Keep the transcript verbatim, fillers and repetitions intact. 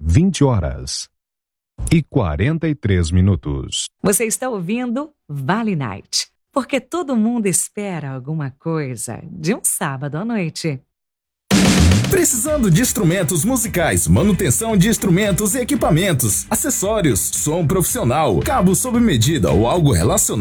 vinte horas e quarenta e três minutos. Você está ouvindo Vale Night, porque todo mundo espera alguma coisa de um sábado à noite. Precisando de instrumentos musicais, manutenção de instrumentos e equipamentos, acessórios, som profissional, cabo sob medida ou algo relacionado